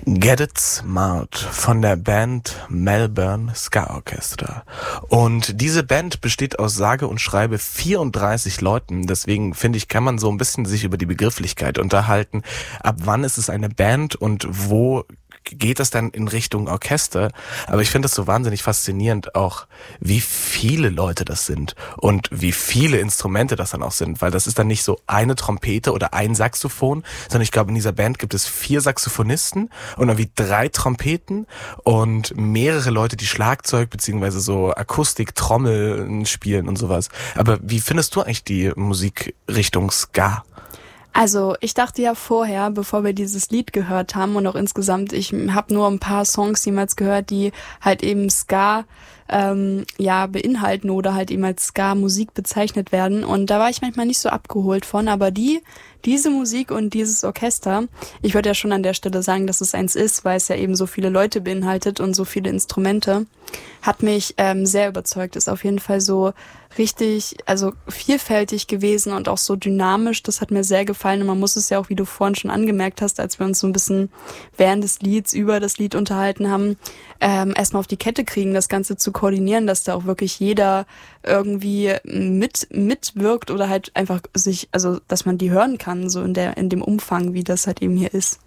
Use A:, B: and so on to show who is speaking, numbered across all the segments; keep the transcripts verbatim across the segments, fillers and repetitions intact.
A: Get It Smart von der Band Melbourne Ska Orchestra. Und diese Band besteht aus sage und schreibe vierunddreißig Leuten. Deswegen finde ich, kann man so ein bisschen sich über die Begrifflichkeit unterhalten. Ab wann ist es eine Band und wo geht das dann in Richtung Orchester? Aber ich finde es so wahnsinnig faszinierend auch, wie viele Leute das sind und wie viele Instrumente das dann auch sind, weil das ist dann nicht so eine Trompete oder ein Saxophon, sondern ich glaube, in dieser Band gibt es vier Saxophonisten und irgendwie drei Trompeten und mehrere Leute, die Schlagzeug beziehungsweise so Akustik, Trommeln spielen und sowas. Aber wie findest du eigentlich die Musikrichtung Ska?
B: Also ich dachte ja vorher, bevor wir dieses Lied gehört haben und auch insgesamt, ich habe nur ein paar Songs jemals gehört, die halt eben Ska ähm, ja beinhalten oder halt eben als Ska-Musik bezeichnet werden, und da war ich manchmal nicht so abgeholt von, aber die diese Musik und dieses Orchester, ich würde ja schon an der Stelle sagen, dass es eins ist, weil es ja eben so viele Leute beinhaltet und so viele Instrumente, hat mich ähm, sehr überzeugt. Ist auf jeden Fall so richtig, also vielfältig gewesen und auch so dynamisch. Das hat mir sehr gefallen, und man muss es ja auch, wie du vorhin schon angemerkt hast, als wir uns so ein bisschen während des Lieds über das Lied unterhalten haben, ähm, erstmal auf die Kette kriegen, das Ganze zu koordinieren, dass da auch wirklich jeder irgendwie mit mitwirkt oder halt einfach sich, also dass man die hören kann, so in der in dem Umfang, wie das halt eben hier ist.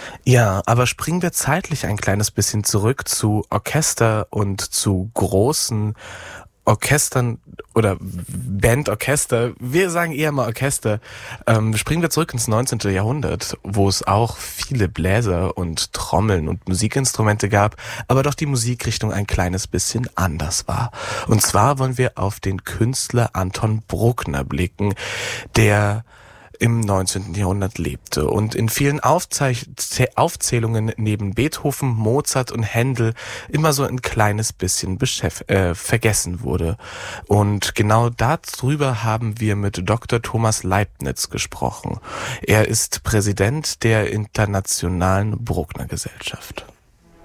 A: Ja, aber springen wir zeitlich ein kleines bisschen zurück zu Orchester und zu großen Orchestern oder Bandorchester, wir sagen eher mal Orchester. Ähm, springen wir zurück ins neunzehnten Jahrhundert, wo es auch viele Bläser und Trommeln und Musikinstrumente gab, aber doch die Musikrichtung ein kleines bisschen anders war. Und zwar wollen wir auf den Künstler Anton Bruckner blicken, der im neunzehnten Jahrhundert lebte und in vielen Aufzeich- Aufzählungen neben Beethoven, Mozart und Händel immer so ein kleines bisschen beschäft- äh, vergessen wurde. Und genau darüber haben wir mit Doktor Thomas Leibniz gesprochen. Er ist Präsident der Internationalen Bruckner Gesellschaft.